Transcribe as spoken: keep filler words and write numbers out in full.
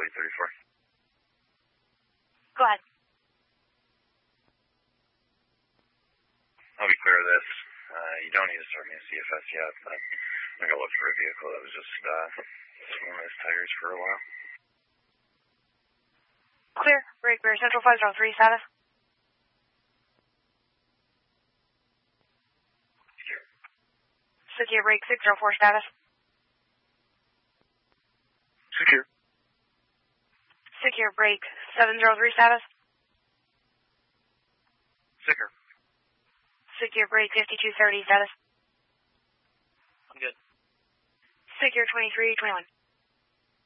eight thirty-four. Go ahead. I'll be clear of this. Uh, you don't need to start me a C F S yet, but I'm going to look for a vehicle that was just uh, swimming his tires for a while. Clear. Break Bear Central five zero three, status. Secure. Secure break six zero four, status. Secure. Secure break seven zero three, status. Secure. Secure break fifty-two thirty, status. I'm good. Secure twenty-three twenty-one.